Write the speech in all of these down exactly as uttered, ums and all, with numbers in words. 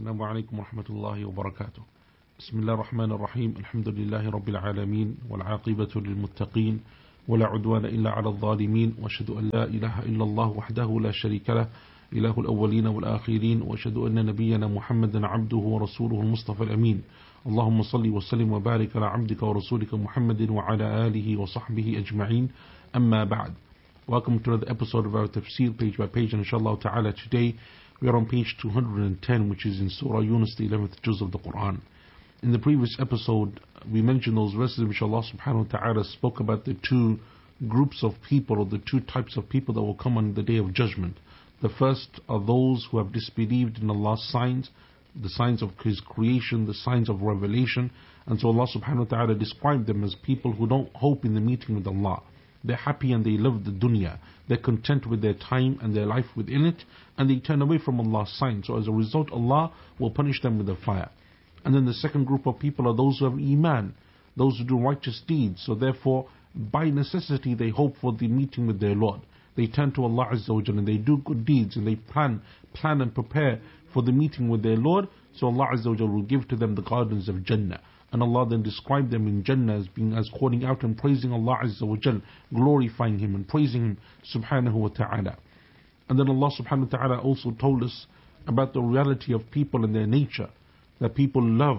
السلام عليكم ورحمة الله وبركاته. بسم الله الرحمن الرحيم. الحمد لله رب العالمين والعاقبة للمتقين ولا عدوان إلا على الظالمين، وأشهد أن لا إله إلا الله وحده لا شريك له إله الأولين والآخرين، وأشهد أن نبينا محمدا عبده ورسوله المصطفى الأمين. اللهم صل وسلم وبارك على عبدك ورسولك محمد وعلى آله وصحبه أجمعين. أما بعد. Welcome to another episode of our tafsir, page by page, and inshallah ta'ala today we are on page two hundred ten, which is in Surah Yunus, the eleventh juz of the Quran. In the previous episode, we mentioned those verses in which Allah subhanahu wa ta'ala spoke about the two groups of people, or the two types of people that will come on the day of judgment. The first are those who have disbelieved in Allah's signs, the signs of His creation, the signs of revelation. And so Allah subhanahu wa ta'ala described them as people who don't hope in the meeting with Allah. They're happy and they love the dunya. They're content with their time and their life within it, and they turn away from Allah's signs. So as a result, Allah will punish them with the fire. And then the second group of people are those who have iman, those who do righteous deeds. So therefore, by necessity, they hope for the meeting with their Lord. They turn to Allah Azza wa Jalla and they do good deeds, and they plan, plan and prepare for the meeting with their Lord. So Allah Azza wa Jalla will give to them the gardens of Jannah. And Allah then described them in Jannah as being as calling out and praising Allah Azza wa Jal, glorifying Him and praising Him subhanahu wa ta'ala. And then Allah subhanahu wa ta'ala also told us about the reality of people and their nature, that people love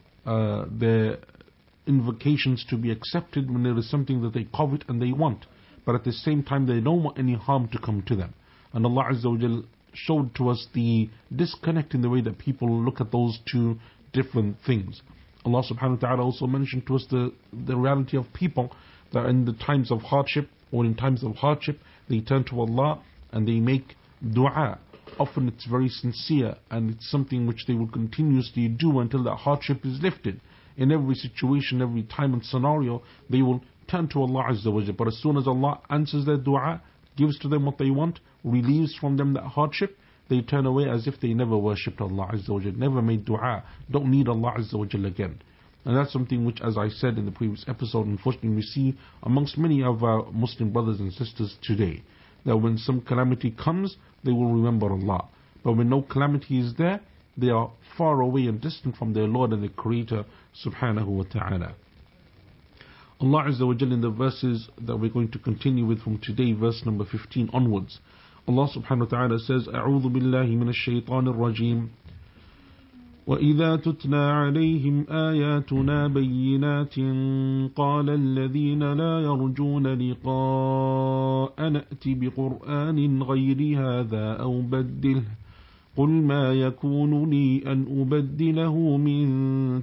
uh, their invocations to be accepted when there is something that they covet and they want, but at the same time they don't want any harm to come to them. And Allah Azza wa Jal showed to us the disconnect in the way that people look at those two different things. Allah subhanahu wa ta'ala also mentioned to us the, the reality of people that in the times of hardship, or in times of hardship, they turn to Allah and they make dua. Often it's very sincere, and it's something which they will continuously do until that hardship is lifted. In every situation, every time and scenario, they will turn to Allah Azza wa Jalla. But as soon as Allah answers their dua, gives to them what they want, relieves from them that hardship, they turn away as if they never worshipped Allah Azza wa Jalla, never made dua, don't need Allah Azza wa Jalla again. And that's something which, as I said in the previous episode, unfortunately we see amongst many of our Muslim brothers and sisters today, that when some calamity comes, they will remember Allah. But when no calamity is there, they are far away and distant from their Lord and their Creator subhanahu wa ta'ala. Allah Azza wa Jalla in the verses that we're going to continue with from today, verse number fifteen onwards, Allah subhanahu wa ta'ala says, أعوذ بالله من الشيطان الرجيم وإذا تتلى عليهم آياتنا بينات قال الذين لا يرجون لقاء نأتي بقرآن غير هذا أو بدله قل ما يكون لي أن أبدله من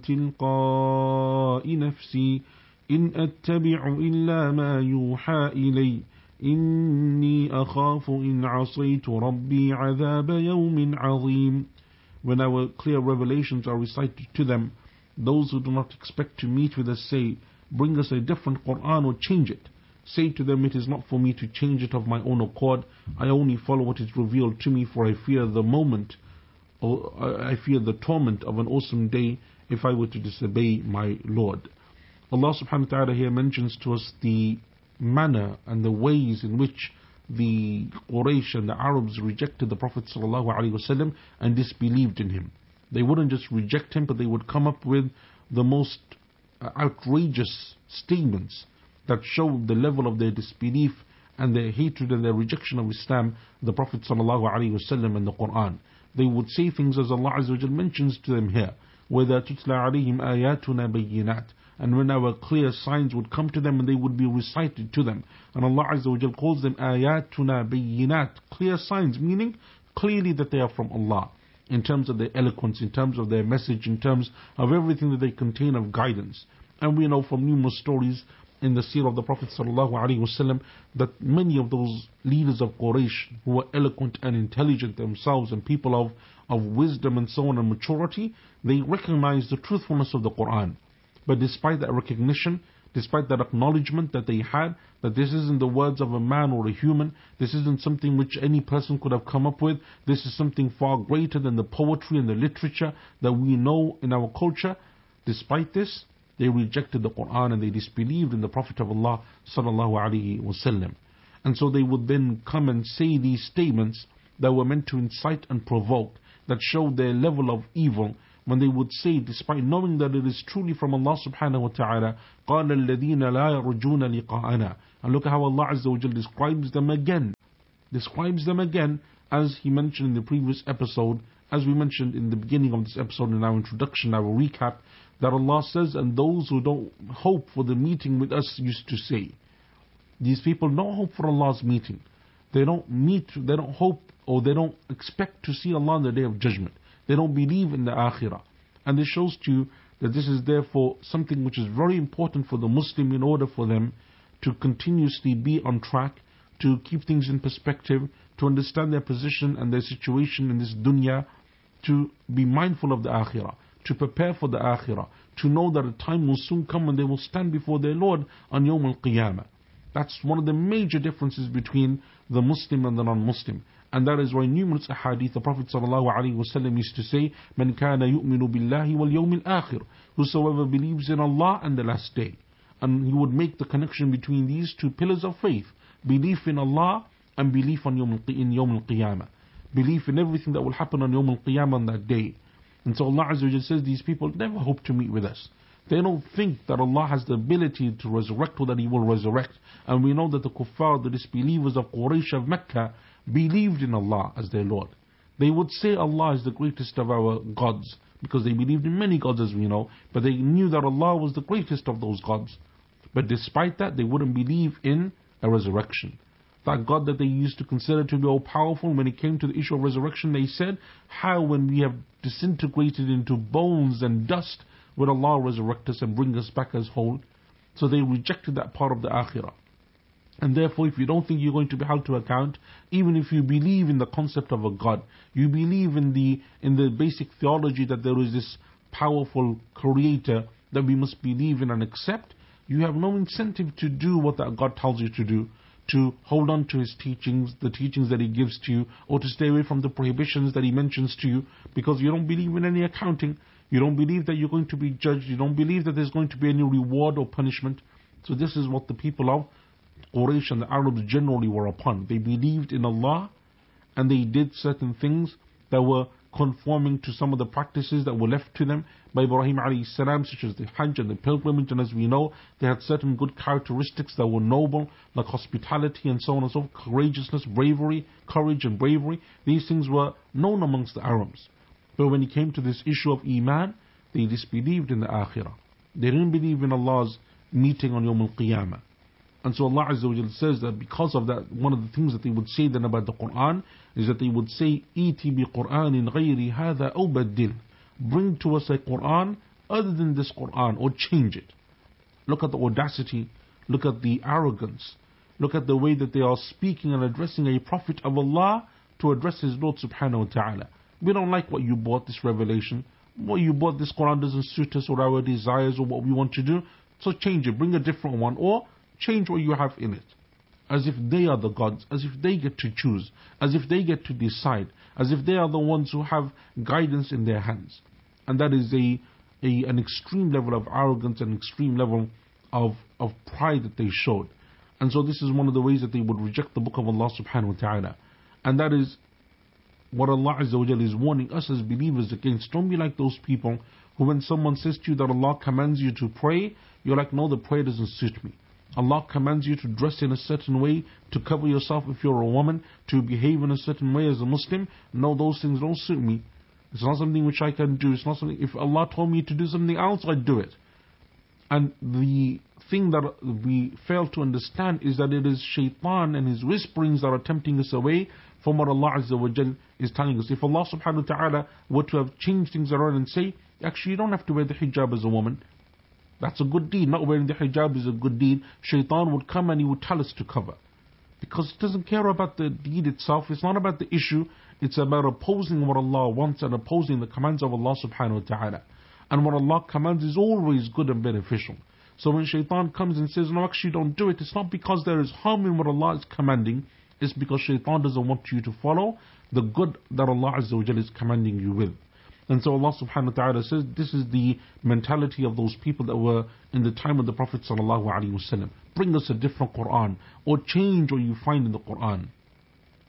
تلقاء نفسي إن أتبع إلا ما يوحى إلي إني أخاف إن عصيت ربي عذاب يوم عظيم. When our clear revelations are recited to them, those who do not expect to meet with us say, bring us a different Quran or change it. Say to them, it is not for me to change it of my own accord. I only follow what is revealed to me, for I fear the moment, or I fear the torment of an awesome day if I were to disobey my Lord. Allah subhanahu wa ta'ala here mentions to us the manner and the ways in which the Quraysh and the Arabs rejected the Prophet sallallahu alaihi wasallam and disbelieved in him. They wouldn't just reject him, but they would come up with the most outrageous statements that showed the level of their disbelief and their hatred and their rejection of Islam, the Prophet sallallahu alaihi wasallam and the Quran. They would say things as Allah Azza wa Jalla mentions to them here, وَإِذَا تُتْلَى عَلَيْهِمْ آيَاتُنَا بَيِّنَاتٍ, and when our clear signs would come to them and they would be recited to them. And Allah Azza wa Jalla calls them ayatuna bayyinat, clear signs, meaning clearly that they are from Allah, in terms of their eloquence, in terms of their message, in terms of everything that they contain of guidance. And we know from numerous stories in the seerah of the Prophet sallallahu alaihi wasallam that many of those leaders of Quraysh who were eloquent and intelligent themselves and people of, of wisdom and so on and maturity, they recognized the truthfulness of the Quran. But despite that recognition, despite that acknowledgement that they had, that this isn't the words of a man or a human, this isn't something which any person could have come up with, this is something far greater than the poetry and the literature that we know in our culture, despite this, they rejected the Quran and they disbelieved in the Prophet of Allah sallallahu alaihi wasallam. And so they would then come and say these statements that were meant to incite and provoke. that show their level of evil, when they would say, despite knowing that it is truly from Allah subhanahu wa ta'ala, قَالَ الَّذِينَ لَا يَرْجُونَ لِقَاءَنَا. And look at how Allah Azza wa Jal describes them again. Describes them again, as He mentioned in the previous episode, as we mentioned in the beginning of this episode in our introduction, our recap, that Allah says, and those who don't hope for the meeting with us used to say. These people don't hope for Allah's meeting. They don't meet, they don't hope, or they don't expect to see Allah on the Day of Judgment. They don't believe in the Akhirah. And this shows to you that this is therefore something which is very important for the Muslim in order for them to continuously be on track, to keep things in perspective, to understand their position and their situation in this dunya, to be mindful of the Akhirah, to prepare for the Akhirah, to know that a time will soon come when they will stand before their Lord on Yawm al-Qiyamah. That's one of the major differences between the Muslim and the non-Muslim. And that is why numerous ahadith the Prophet ﷺ used to say, "Man kana yu'minu billahi wal yawmil akhir," whosoever believes in Allah and the last day. And he would make the connection between these two pillars of faith: belief in Allah and belief on Yawm in Yawm al-Qiyamah. Belief in everything that will happen on Yawm al-Qiyamah on that day. And so Allah Azza wa Jalla says these people never hope to meet with us. They don't think that Allah has the ability to resurrect or that He will resurrect. And we know that the kuffar, the disbelievers of Quraysh of Mecca, believed in Allah as their Lord. They would say Allah is the greatest of our gods, because they believed in many gods, as we know, but they knew that Allah was the greatest of those gods. But despite that, they wouldn't believe in a resurrection. That God that they used to consider to be all powerful, when it came to the issue of resurrection, they said, how when we have disintegrated into bones and dust, will Allah resurrect us and bring us back as whole? So they rejected that part of the Akhirah. And therefore, if you don't think you're going to be held to account, even if you believe in the concept of a God, you believe in the in the basic theology that there is this powerful creator that we must believe in and accept, you have no incentive to do what that God tells you to do, to hold on to His teachings, the teachings that He gives to you, or to stay away from the prohibitions that He mentions to you, because you don't believe in any accounting. You don't believe that you're going to be judged. You don't believe that there's going to be any reward or punishment. So this is what the people of Quraysh and the Arabs generally were upon. They believed in Allah, and they did certain things that were conforming to some of the practices that were left to them by Ibrahim alayhi salam, such as the Hajj and the pilgrimage. And as we know, they had certain good characteristics that were noble, like hospitality and so on and so forth, courageousness, bravery, courage and bravery. These things were known amongst the Arabs. But when it came to this issue of Iman, they disbelieved in the Akhirah. They didn't believe in Allah's meeting on Yawm al-Qiyamah. And so Allah Azza wa Jalla says that because of that, one of the things that they would say then about the Quran is that they would say, "Iti bi Qur'anin ghayri hadha aw baddil." Bring to us a Quran other than this Quran, or change it. Look at the audacity, look at the arrogance, look at the way that they are speaking and addressing a prophet of Allah to address his Lord subhanahu wa ta'ala. We don't like what you bought, this revelation. What you bought, this Quran doesn't suit us or our desires or what we want to do. So change it, bring a different one, or change what you have in it. As if they are the gods, as if they get to choose, as if they get to decide, as if they are the ones who have guidance in their hands. And that is a, a an extreme level of arrogance, an extreme level of, of pride that they showed. And so this is one of the ways that they would reject the book of Allah subhanahu wa ta'ala. And that is what Allah Azza wa Jalla is warning us as believers against. Don't be like those people who, when someone says to you that Allah commands you to pray, you're like, no, the prayer doesn't suit me. Allah commands you to dress in a certain way, to cover yourself if you're a woman, to behave in a certain way as a Muslim. No, those things don't suit me. It's not something which I can do. It's not something, if Allah told me to do something else, I'd do it. And the thing that we fail to understand is that it is shaitan and his whisperings that are tempting us away from what Allah Azza wa Jal is telling us. If Allah subhanahu wa ta'ala were to have changed things around and say, actually you don't have to wear the hijab as a woman, that's a good deed. Not wearing the hijab is a good deed. Shaitan would come and he would tell us to cover. Because it doesn't care about the deed itself. It's not about the issue. It's about opposing what Allah wants and opposing the commands of Allah subhanahu wa ta'ala. And what Allah commands is always good and beneficial. So when shaitan comes and says, no, actually don't do it, it's not because there is harm in what Allah is commanding. It's because shaitan doesn't want you to follow the good that Allah Azza wa Jalla is commanding you with. And so Allah subhanahu wa ta'ala says this is the mentality of those people that were in the time of the Prophet sallallahu alaihi wasallam. Bring us a different Quran, or change what you find in the Quran.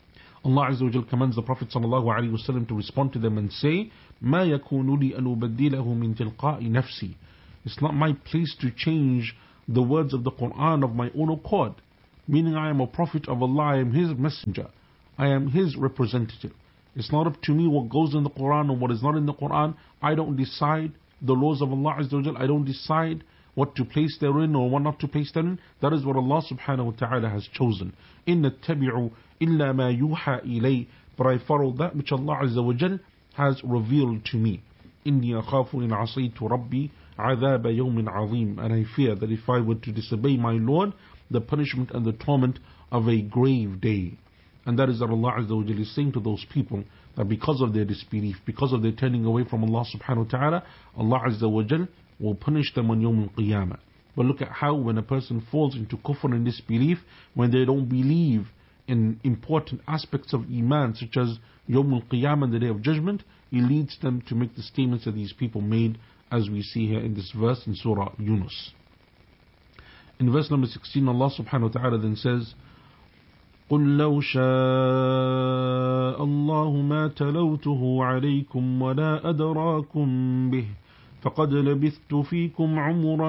Allah Azza wa Jal commands the Prophet sallallahu alaihi wasallam to respond to them and say, ما يكون لي أن أبدله من تلقاء نفسي. It's not my place to change the words of the Quran of my own accord. Meaning I am a prophet of Allah, I am His messenger, I am His representative. It's not up to me what goes in the Quran and what is not in the Quran. I don't decide the laws of Allah Azza wa Jal. I don't decide what to place therein or what not to place therein. That is what Allah subhanahu wa ta'ala has chosen. إِنَّ اتَّبِعُوا إِلَّا مَا يُوحَى إِلَيْهِ. But I follow that which Allah Azza wa Jal has revealed to me. إِنِّي أَخَافُ إِنْ عَصَيْتُ رَبِّي عَذَابَ يَوْمٍ عَظِيمٍ. And I fear that if I were to disobey my Lord, the punishment and the torment of a grave day. And that is that Allah Azza wa Jal is saying to those people that because of their disbelief, because of their turning away from Allah subhanahu wa ta'ala, Allah Azza wa Jal will punish them on Yawm al-Qiyamah. But look at how when a person falls into kufr and disbelief, when they don't believe in important aspects of Iman, such as Yawm al-Qiyamah, the Day of Judgment, it leads them to make the statements that these people made, as we see here in this verse in Surah Yunus. In verse number sixteen, Allah subhanahu wa ta'ala then says, قُلْ لَوْ شَاءَ اللَّهُ مَا تَلَوْتُهُ عَلَيْكُمْ وَلَا أَدْرَاكُمْ بِهِ فَقَدْ لَبِثْتُ فِيكُمْ عُمُرًا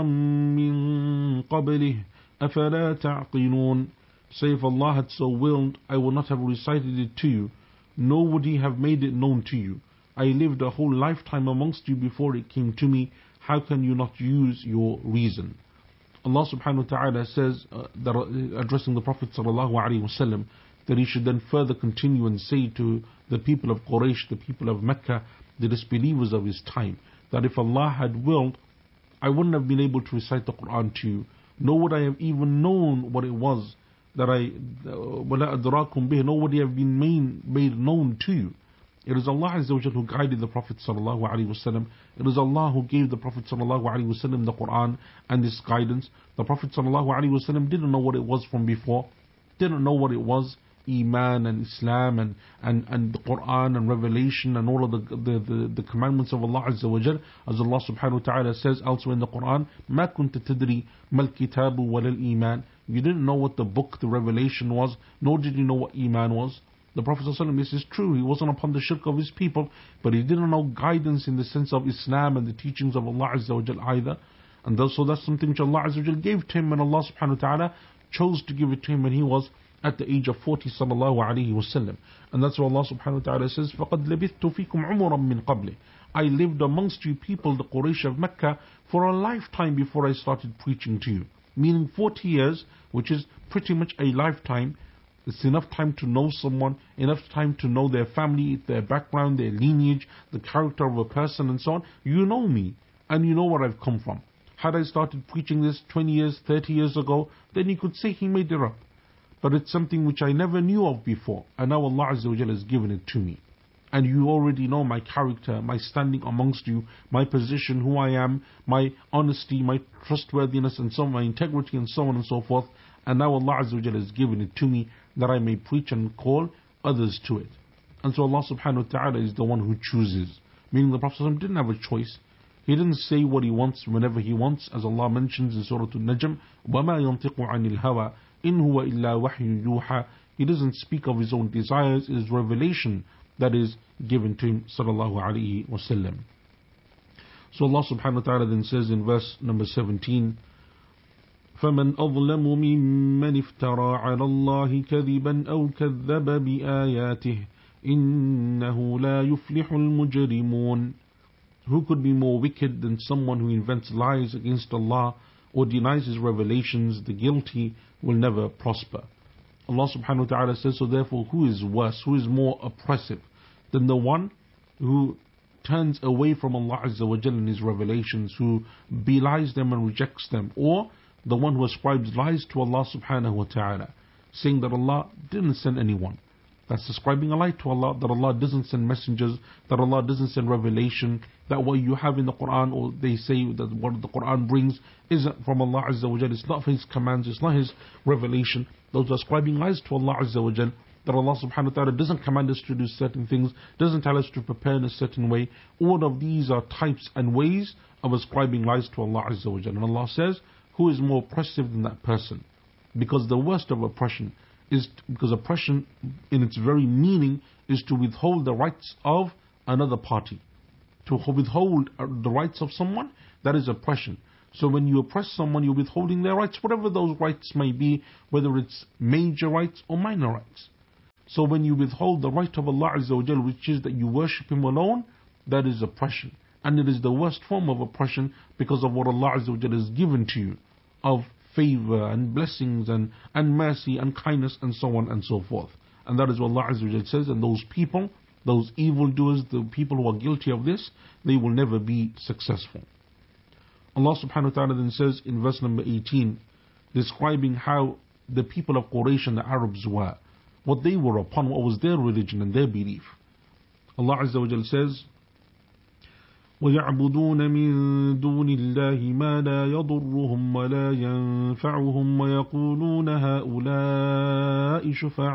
مِّن قَبْلِهِ أَفَلَا تَعْقِلُونَ. Say, if Allah had so willed, I would not have recited it to you, nor would He have made it known to you. I lived a whole lifetime amongst you before it came to me. How can you not use your reason? Allah subhanahu wa ta'ala says, uh, that, uh, addressing the Prophet sallallahu alaihi wasallam, that he should then further continue and say to the people of Quraysh, the people of Mecca, the disbelievers of his time, that if Allah had willed, I wouldn't have been able to recite the Quran to you, nor would I have even known what it was that I, وَلَا أَدْرَاكُمْ بِهِ, nor would he have been made, made known to you. It is Allah Azza wa Jal who guided the Prophet sallallahu alaihi wasallam. It is Allah who gave the Prophet sallallahu alaihi wasallam the Quran and this guidance. The Prophet sallallahu alaihi wasallam didn't know what it was from before, didn't know what it was, Iman and Islam and, and, and the Quran and Revelation and all of the, the, the, the commandments of Allah Azza wa Jal. As Allah subhanahu wa ta'ala says elsewhere in the Quran, مَا كُنْتَ تَدْرِي مَا الْكِتَابُ وَلَا الْإِيمَانِ. You didn't know what the book, the revelation was, nor did you know what Iman was. The Prophet ﷺ, this is true, he wasn't upon the shirk of his people, but he didn't know guidance in the sense of Islam and the teachings of Allah Azza wa Jal either. And so that's something which Allah Azza wa Jal gave to him, and Allah subhanahu wa ta'ala chose to give it to him when he was at the age of forty sallallahu alayhi wa sallam. And that's what Allah subhanahu wa ta'ala says, فَقَدْ لَبِثْتُ فِيكُمْ عُمُرًا مِّن قَبْلِ. I lived amongst you people, the Quraysh of Mecca, for a lifetime before I started preaching to you. Meaning forty years, which is pretty much a lifetime. It's enough time to know someone, enough time to know their family, their background, their lineage, the character of a person and so on. You know me, and you know where I've come from. Had I started preaching this twenty years, thirty years ago, then you could say he made it up. But it's something which I never knew of before, and now Allah Azza wa Jalla has given it to me. And you already know my character, my standing amongst you, my position, who I am, my honesty, my trustworthiness and so on, my integrity and so on and so forth. And now Allah Azza wa Jalla has given it to me that I may preach and call others to it. And so Allah subhanahu wa ta'ala is the one who chooses. Meaning the Prophet didn't have a choice. He didn't say what he wants whenever he wants, as Allah mentions in Surah Al-Najm, وَمَا يَنْطِقُ عَنِ الْهَوَىٰ إِنْ هُوَ إِلَّا وَحْيٌ يُوحَىٰ. He doesn't speak of his own desires, it is revelation that is given to him, sallallahu alayhi wa sallam. So Allah subhanahu wa ta'ala then says in verse number seventeen, فَمَنْ أَظْلَمُ مِمَّنِ افْتَرَى عَلَى اللَّهِ كَذِبًا أَوْ كَذَّبَ بِآيَاتِهِ إِنَّهُ لَا يُفْلِحُ الْمُجْرِمُونَ. Who could be more wicked than someone who invents lies against Allah or denies His revelations? The guilty will never prosper. Allah subhanahu wa ta'ala says, so therefore who is worse, who is more oppressive than the one who turns away from Allah Azza wa Jalla and His revelations, who belies them and rejects them, or the one who ascribes lies to Allah subhanahu wa ta'ala, saying that Allah didn't send anyone. That's ascribing a lie to Allah, that Allah doesn't send messengers, that Allah doesn't send revelation, that what you have in the Quran, or they say that what the Quran brings isn't from Allah Azza wa Jalla, it's not His commands, it's not His revelation. Those are ascribing lies to Allah Azza wa Jalla, that Allah subhanahu wa ta'ala doesn't command us to do certain things, doesn't tell us to prepare in a certain way. All of these are types and ways of ascribing lies to Allah Azza wa Jalla. And Allah says, who is more oppressive than that person? Because the worst of oppression is because oppression in its very meaning is to withhold the rights of another party. To withhold the rights of someone, that is oppression. So when you oppress someone, you're withholding their rights, whatever those rights may be, whether it's major rights or minor rights. So when you withhold the right of Allah Azza wa Jal, which is that you worship Him alone, that is oppression. And it is the worst form of oppression because of what Allah Azza wa Jal has given to you of favor and blessings and, and mercy and kindness and so on and so forth. And that is what Allah Azza wa Jal says, and those people, those evildoers, the people who are guilty of this, they will never be successful. Allah subhanahu wa ta'ala then says in verse number eighteen, describing how the people of Quraysh and the Arabs were, what they were upon, what was their religion and their belief. Allah Azza wa Jal says, وَيَعْبُدُونَ مِن دُونِ اللَّهِ مَا لَا يَضُرُّهُمْ وَلَا يَنفَعُهُمْ وَيَقُولُونَ هَؤُلَاءِ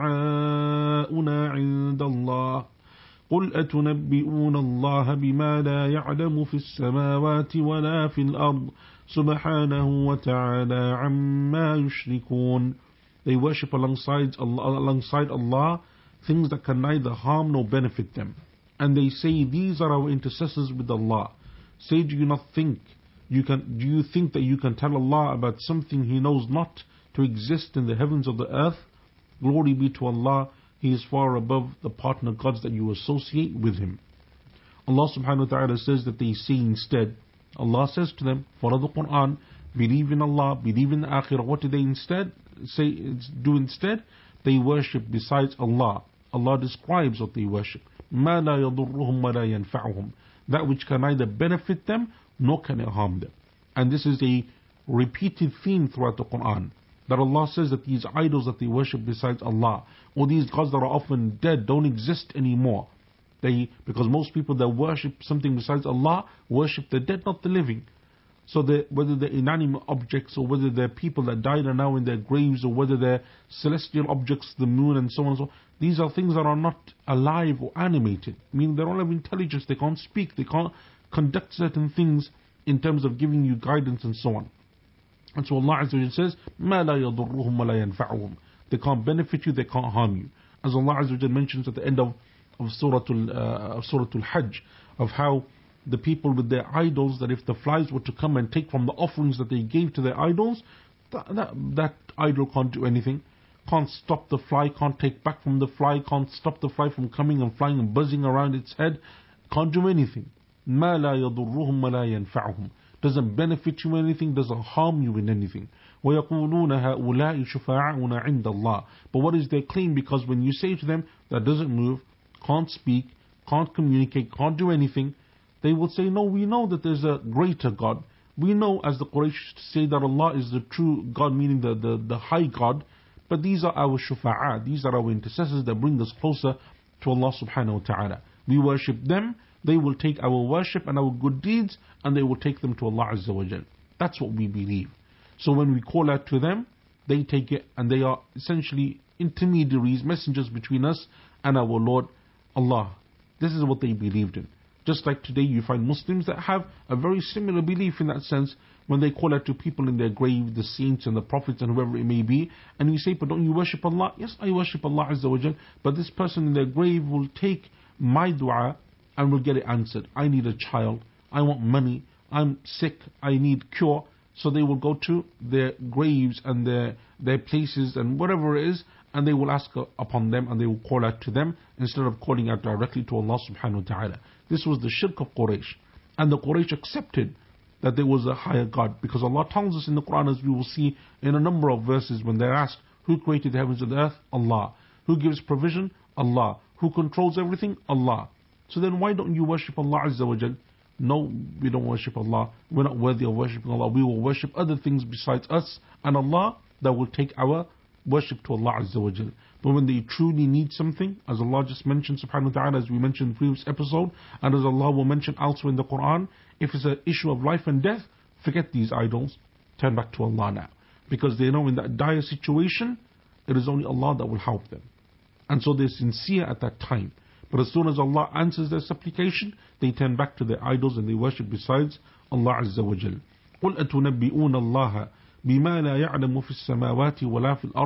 شُفَعَاؤُنَا عِندَ اللَّهِ قُلْ أَتُنَبِّئُونَ اللَّهَ بِمَا لَا يَعْلَمُ فِي السَّمَاوَاتِ وَلَا فِي الْأَرْضِ سُبْحَانَهُ وَتَعَالَى عَمَّا يُشْرِكُونَ. They worship alongside Allah, alongside Allah things that can neither harm nor benefit them. And they say, these are our intercessors with Allah. Say, do you not think you can? Do you think that you can tell Allah about something He knows not to exist in the heavens of the earth? Glory be to Allah. He is far above the partner gods that you associate with Him. Allah subhanahu wa ta'ala says that they say instead, Allah says to them, follow the Quran, believe in Allah, believe in the Akhirah. What do they instead say? Do instead? They worship besides Allah. Allah describes what they worship. مَا لَا يَضُرُّهُمْ وَلَا يَنفَعُهُمْ. That which can neither benefit them nor can it harm them. And this is a repeated theme throughout the Quran. That Allah says that these idols that they worship besides Allah, or these gods that are often dead, don't exist anymore. They, because most people that worship something besides Allah worship the dead, not the living. So they, whether they're inanimate objects or whether they're people that died and now in their graves, or whether they're celestial objects, the moon and so on and so on, these are things that are not alive or animated. I mean, they don't have intelligence, they can't speak, they can't conduct certain things in terms of giving you guidance and so on. And so Allah Azza wa Jalla says, مَا لَا يَضُرُّهُمْ وَلَا يَنْفَعُهُم. They can't benefit you, they can't harm you. As Allah Azza wa Jalla mentions at the end of, of Surah Al, uh, Surah Al-Hajj, of how the people with their idols, that if the flies were to come and take from the offerings that they gave to their idols, that, that, that idol can't do anything. Can't stop the fly, can't take back from the fly, can't stop the fly from coming and flying and buzzing around its head. Can't do anything. مَا لَا يَضُرُّهُمْ وَلَا يَنْفَعُهُم. Doesn't benefit you in anything, doesn't harm you in anything. وَيَقُولُونَ هَؤُلَاءِ شُفَعَاؤُنَا عِنْدَ اللَّهِ. But what is their claim? Because when you say to them, that doesn't move, can't speak, can't communicate, can't do anything, they will say, no, we know that there's a greater God. We know, as the Quraysh say, that Allah is the true God, meaning the, the, the high God. But these are our shufa'a, these are our intercessors that bring us closer to Allah subhanahu wa ta'ala. We worship them, they will take our worship and our good deeds and they will take them to Allah Azza wa Jal. That's what we believe. So when we call out to them, they take it, and they are essentially intermediaries, messengers between us and our Lord Allah. This is what they believed in. Just like today you find Muslims that have a very similar belief in that sense, when they call out to people in their grave, the saints and the prophets and whoever it may be, and you say, but don't you worship Allah? Yes, I worship Allah Azza wa Jal, but this person in their grave will take my dua and will get it answered. I need a child, I want money, I'm sick, I need cure. So they will go to their graves and their, their places and whatever it is, and they will ask upon them and they will call out to them instead of calling out directly to Allah subhanahu wa ta'ala. This was the shirk of Quraysh. And the Quraysh accepted that there was a higher God, because Allah tells us in the Quran, as we will see in a number of verses, when they're asked, who created the heavens and the earth? Allah. Who gives provision? Allah. Who controls everything? Allah. So then why don't you worship Allah Azza wa Jal? No, we don't worship Allah. We're not worthy of worshipping Allah. We will worship other things besides us and Allah that will take our worship to Allah Azza wa Jal. But when they truly need something, as Allah just mentioned subhanahu wa ta'ala, as we mentioned in the previous episode, and as Allah will mention elsewhere in the Quran, if it's an issue of life and death, forget these idols, turn back to Allah now. Because they know in that dire situation, it is only Allah that will help them. And so they're sincere at that time. But as soon as Allah answers their supplication, they turn back to their idols and they worship besides Allah Azza wa Jal. قُلْ أَتُنَبِّئُونَ اللَّهَ بِمَا لَا يَعْلَمُ فِي السَّمَاوَاتِ وَلَا فِي الْأَرْضِ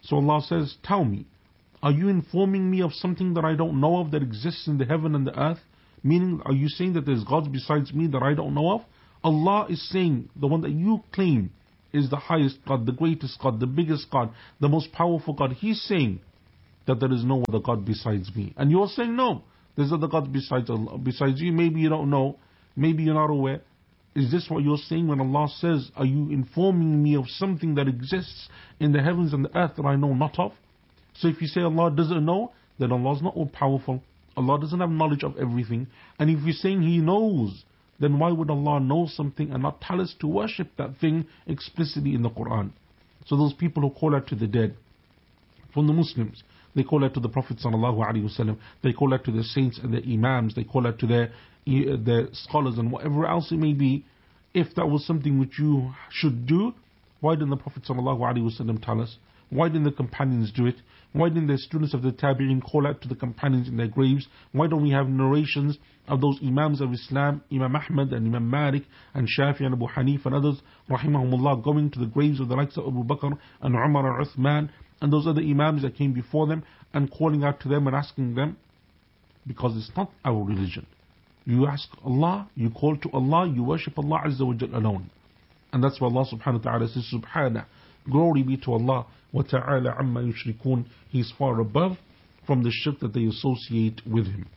So Allah says, tell me, are you informing me of something that I don't know of that exists in the heaven and the earth? Meaning, are you saying that there's gods besides me that I don't know of? Allah is saying, the one that you claim is the highest God, the greatest God, the biggest God, the most powerful God. He's saying that there is no other God besides me. And you're saying, no, there's other gods besides Allah, besides you. Maybe you don't know. Maybe you're not aware. Is this what you're saying when Allah says, are you informing me of something that exists in the heavens and the earth that I know not of? So if you say Allah doesn't know, then Allah is not all powerful. Allah doesn't have knowledge of everything. And if you're saying He knows, then why would Allah know something and not tell us to worship that thing explicitly in the Quran? So those people who call out to the dead, from the Muslims, they call out to the Prophet sallallahu alaihi wasallam, they call out to the saints and the imams, they call out to their, their scholars and whatever else it may be. If that was something which you should do, why didn't the Prophet sallallahu alaihi wasallam tell us? Why didn't the companions do it? Why didn't the students of the Tabi'in call out to the companions in their graves? Why don't we have narrations of those Imams of Islam, Imam Ahmad and Imam Malik and Shafi and Abu Hanif and others, rahimahumullah, going to the graves of the likes of Abu Bakr and Umar and Uthman and those other Imams that came before them and calling out to them and asking them? Because it's not our religion. You ask Allah, you call to Allah, you worship Allah Azza wa Jal alone. And that's why Allah subhanahu wa ta'ala says, Subhanah, glory be to Allah, wa ta'ala amma yushrikun. He's far above from the shirk that they associate with Him.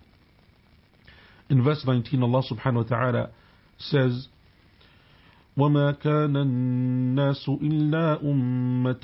In verse nineteen, Allah subhanahu wa ta'ala says, وَمَا كَانَ النَّاسُ إِلَّا أُمَّةً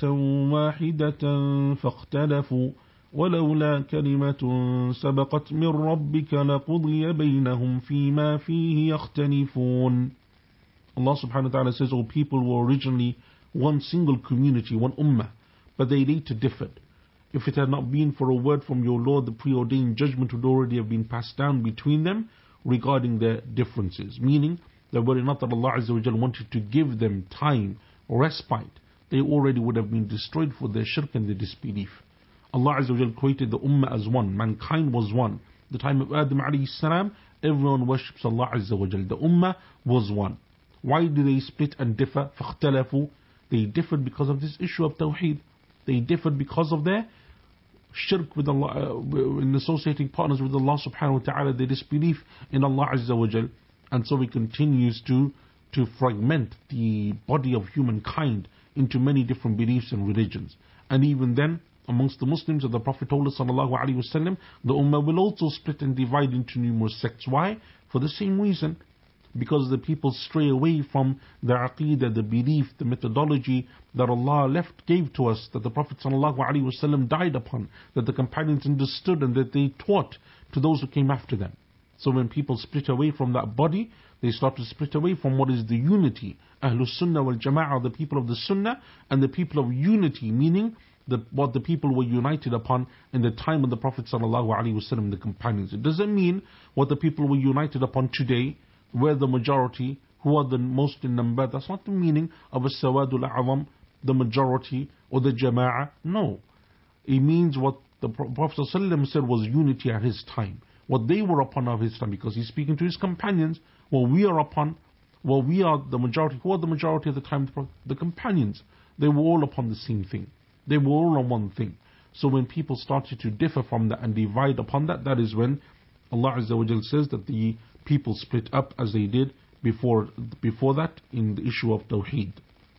وَاحِدَةً فَاخْتَلَفُوا وَلَوْلَا كَلِمَةٌ سَبَقَتْ مِنْ رَبِّكَ لَقُضِيَ بَيْنَهُمْ فِيمَا فِيهِ يَخْتَلِفُونَ. Allah subhanahu wa ta'ala says, all people were originally one single community, one ummah, but they later differed. If it had not been for a word from your Lord, the preordained judgment would already have been passed down between them regarding their differences. Meaning, that were it not that Allah Azza wa Jal wanted to give them time or respite, they already would have been destroyed for their shirk and their disbelief. Allah Azza wa Jal created the ummah as one. Mankind was one. The time of Adam alayhi salam, everyone worships Allah Azza wa Jal. The ummah was one. Why do they split and differ? فَاخْتَلَفُوا. They differed because of this issue of Tawheed. They differed because of their shirk with Allah, uh, in associating partners with Allah subhanahu wa ta'ala, their disbelief in Allah Azza wa Jal. And so He continues to, to fragment the body of humankind into many different beliefs and religions. And even then, amongst the Muslims, that the Prophet told us sallallahu alaihi wasallam, the ummah will also split and divide into numerous sects. Why? For the same reason. Because the people stray away from the aqeedah, the belief, the methodology that Allah left, gave to us, that the Prophet ﷺ died upon, that the companions understood and that they taught to those who came after them. So when people split away from that body, they start to split away from what is the unity. Ahlul Sunnah wal Jama'ah, the people of the Sunnah, and the people of unity, meaning the, what the people were united upon in the time of the Prophet ﷺ and the companions. It doesn't mean what the people were united upon today, where the majority, who are the most in number. That's not the meaning of a Sawadul A'zam, the majority or the Jama'ah. No. It means what the Prophet ﷺ said was unity at his time. What they were upon of his time, because he's speaking to his companions. What we are upon, well, we are the majority. Who are the majority at the time? The companions. They were all upon the same thing. They were all on one thing. So when people started to differ from that and divide upon that, that is when Allah Azza wa Jal says that the people split up as they did before before that in the issue of Tawheed.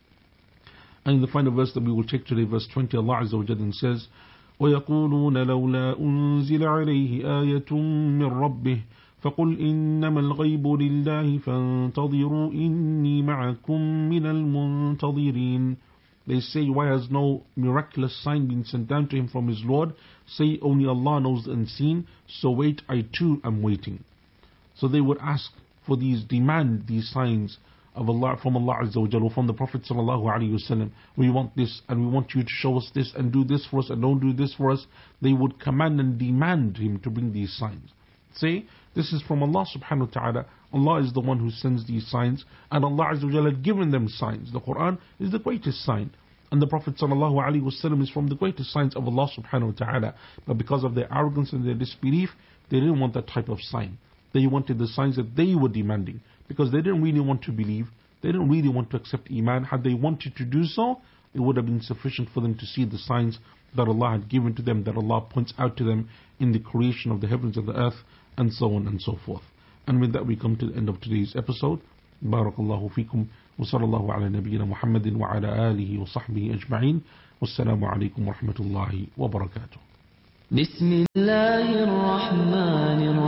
And in the final verse that we will take today, verse twenty, Allah Azza wa Jalla says, وَيَقُولُونَ لَوْلَا أُنزِلَ عَلَيْهِ آيَةٌ مِّن رَبِّهِ فَقُلْ إِنَّمَا الْغَيْبُ لِلَّهِ فَانْتَظِرُوا إِنِّي مَعَكُمْ مِنَ الْمُنْتَظِرِينَ. They say, why has no miraculous sign been sent down to him from his Lord? Say, only Allah knows the unseen, so wait, I too am waiting. So they would ask for these, demand these signs of Allah, from Allah Azza wa Jalla, from the Prophet sallallahu alaihi wasallam. We want this, and we want you to show us this, and do this for us, and don't do this for us. They would command and demand him to bring these signs. Say, this is from Allah subhanahu wa ta'ala. Allah is the one who sends these signs, and Allah Azza wa Jalla had given them signs. The Quran is the greatest sign, and the Prophet sallallahu alaihi wasallam is from the greatest signs of Allah subhanahu wa ta'ala. But because of their arrogance and their disbelief, they didn't want that type of sign. They wanted the signs that they were demanding, because they didn't really want to believe. They didn't really want to accept Iman. Had they wanted to do so, it would have been sufficient for them to see the signs that Allah had given to them, that Allah points out to them in the creation of the heavens and the earth, and so on and so forth. And with that we come to the end of today's episode. Barakallahu fikum wa sallallahu ala nabiyyina Muhammadin wa ala alihi wa sahbihi ajma'in. Wassalamu alaikum wa rahmatullahi wa barakatuh. Bismillahir Rahmanir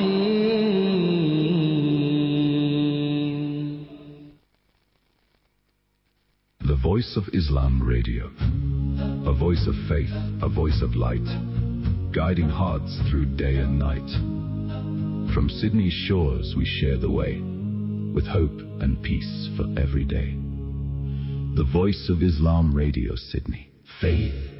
Rahim. The Voice of Islam Radio. A voice of faith, a voice of light, guiding hearts through day and night. From Sydney's shores we share the way, with hope and peace for every day. The Voice of Islam Radio, Sydney. Faith